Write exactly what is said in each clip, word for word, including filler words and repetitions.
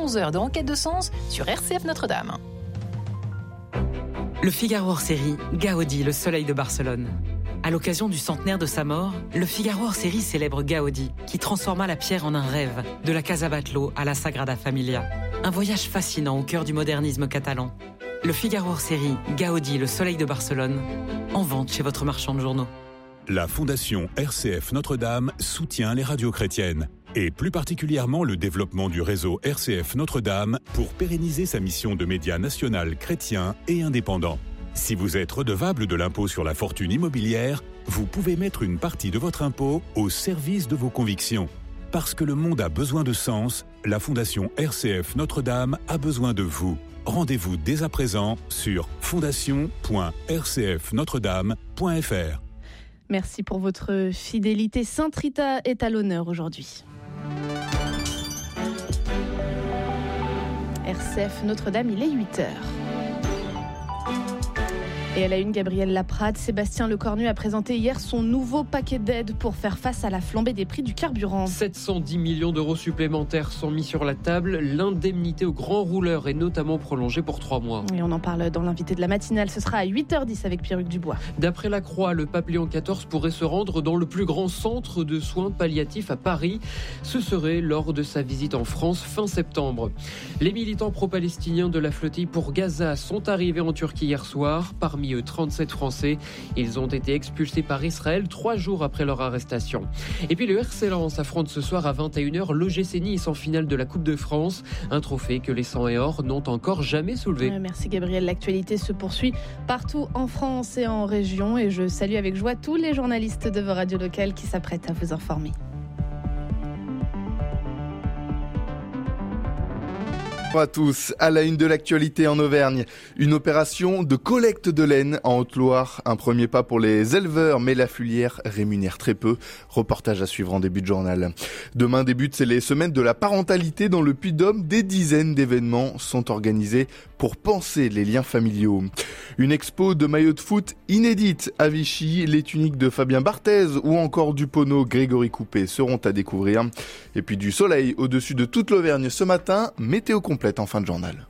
onze heures de Enquête de sens sur R C F Notre-Dame. Le Figaro hors-série, Gaudi, le soleil de Barcelone. À l'occasion du centenaire de sa mort, le Figaro hors-série célèbre Gaudi, qui transforma la pierre en un rêve, de la Casa Batlló à la Sagrada Familia. Un voyage fascinant au cœur du modernisme catalan. Le Figaro hors-série, Gaudi, le soleil de Barcelone, en vente chez votre marchand de journaux. La Fondation R C F Notre-Dame soutient les radios chrétiennes, et plus particulièrement le développement du réseau R C F Notre-Dame pour pérenniser sa mission de média national chrétien et indépendant. Si vous êtes redevable de l'impôt sur la fortune immobilière, vous pouvez mettre une partie de votre impôt au service de vos convictions. Parce que le monde a besoin de sens, la Fondation R C F Notre-Dame a besoin de vous. Rendez-vous dès à présent sur fondation point r c f notre dame point f r. Merci pour votre fidélité. Sainte Rita est à l'honneur aujourd'hui. R C F Notre-Dame, il est huit heures. Et à la une, Gabrielle Laprade, Sébastien Lecornu a présenté hier son nouveau paquet d'aide pour faire face à la flambée des prix du carburant. sept cent dix millions d'euros supplémentaires sont mis sur la table. L'indemnité aux grands rouleurs est notamment prolongée pour trois mois. Et on en parle dans l'invité de la matinale. Ce sera à huit heures dix avec Pierruc Dubois. D'après la Croix, le pape Léon quatorze pourrait se rendre dans le plus grand centre de soins palliatifs à Paris. Ce serait lors de sa visite en France fin septembre. Les militants pro-palestiniens de la flottille pour Gaza sont arrivés en Turquie hier soir. Parmi eux, trente-sept Français. Ils ont été expulsés par Israël trois jours après leur arrestation. Et puis le R C Lens affronte ce soir à vingt et une heures l'O G C Nice en finale de la Coupe de France. Un trophée que les cent et or n'ont encore jamais soulevé. Merci Gabriel. L'actualité se poursuit partout en France et en région. Et je salue avec joie tous les journalistes de vos radios locales qui s'apprêtent à vous informer. Bonjour à tous, à la une de l'actualité en Auvergne, une opération de collecte de laine en Haute-Loire, un premier pas pour les éleveurs, mais la filière rémunère très peu. Reportage à suivre en début de journal. Demain débutent les semaines de la parentalité dans le Puy-de-Dôme. Des dizaines d'événements sont organisés pour penser les liens familiaux. Une expo de maillots de foot inédite à Vichy, les tuniques de Fabien Barthez ou encore du Pono Grégory Coupé seront à découvrir. Et puis du soleil au-dessus de toute l'Auvergne ce matin, météo complète en fin de journal.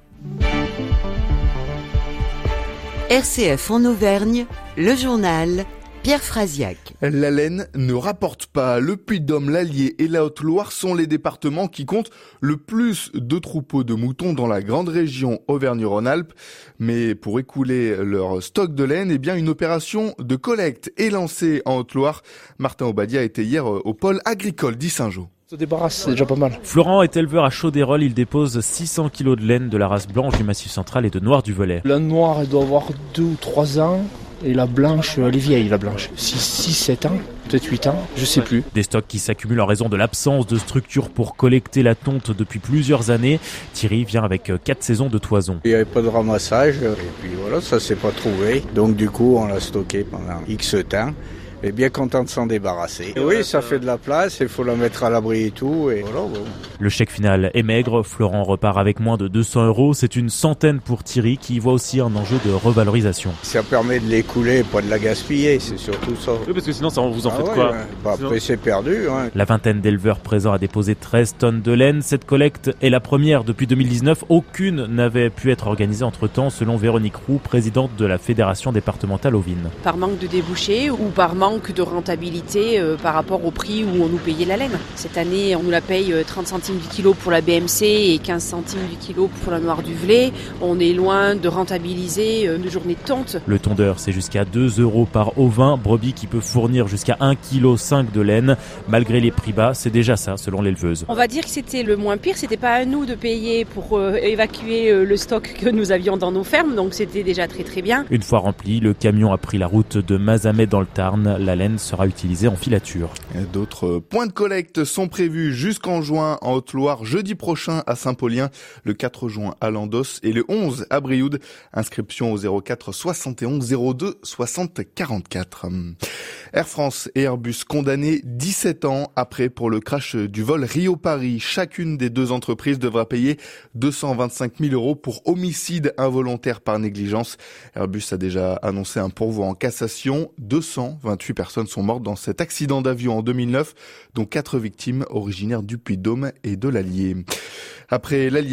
R C F en Auvergne, le journal Pierre Frasiac. La laine ne rapporte pas. Le Puy-de-Dôme, l'Allier et la Haute-Loire sont les départements qui comptent le plus de troupeaux de moutons dans la grande région Auvergne-Rhône-Alpes. Mais pour écouler leur stock de laine, eh bien, une opération de collecte est lancée en Haute-Loire. Martin Obadia était hier au pôle agricole d'Issingeaux. Se débarrasse, c'est déjà pas mal. Florent est éleveur à Chauderolles, il dépose six cents kilos de laine de la race blanche du Massif central et de noir du Velay. La noire, elle doit avoir deux ou trois ans. Et la blanche, elle est vieille, la blanche. six sept ans, peut-être huit ans, je sais plus. Des stocks qui s'accumulent en raison de l'absence de structure pour collecter la tonte depuis plusieurs années. Thierry vient avec quatre saisons de toison. Il n'y avait pas de ramassage, et puis voilà, ça s'est pas trouvé. Donc du coup, on l'a stocké pendant X temps. Et bien content de s'en débarrasser. Et oui, ça fait de la place, il faut la mettre à l'abri et tout. Et voilà, bon. Le chèque final est maigre, Florent repart avec moins de deux cents euros. C'est une centaine pour Thierry qui y voit aussi un enjeu de revalorisation. Ça permet de l'écouler, pas de la gaspiller, c'est surtout ça. Oui, parce que sinon, ça, vous en ah faites ouais, quoi ouais. Bah, après, c'est perdu. Hein. La vingtaine d'éleveurs présents a déposé treize tonnes de laine. Cette collecte est la première depuis deux mille dix-neuf. Aucune n'avait pu être organisée entre-temps, selon Véronique Roux, présidente de la Fédération départementale ovine. Par manque de débouchés ou par manque de rentabilité euh, par rapport au prix où on nous payait la laine. Cette année, on nous la paye trente centimes du kilo pour la B M C et quinze centimes du kilo pour la noire du Velay. On est loin de rentabiliser euh, une journée de tonte. Le tondeur, c'est jusqu'à deux euros par ovin, brebis qui peut fournir jusqu'à un virgule cinq kilos de laine. Malgré les prix bas, c'est déjà ça, selon l'éleveuse. On va dire que c'était le moins pire. C'était pas à nous de payer pour euh, évacuer euh, le stock que nous avions dans nos fermes, donc c'était déjà très très bien. Une fois rempli, le camion a pris la route de Mazamet dans le Tarn. La laine sera utilisée en filature. D'autres points de collecte sont prévus jusqu'en juin en Haute-Loire, jeudi prochain à Saint-Paulien, le quatre juin à Landos et le onze à Brioude. Inscription au zéro quatre soixante et onze zéro deux soixante quarante-quatre. Air France et Airbus condamnés dix-sept ans après pour le crash du vol Rio-Paris. Chacune des deux entreprises devra payer deux cent vingt-cinq mille euros pour homicide involontaire par négligence. Airbus a déjà annoncé un pourvoi en cassation. deux cent vingt-huit personnes sont mortes dans cet accident d'avion en deux mille neuf, dont quatre victimes originaires du Puy-de-Dôme et de l'Allier. Après l'Allier,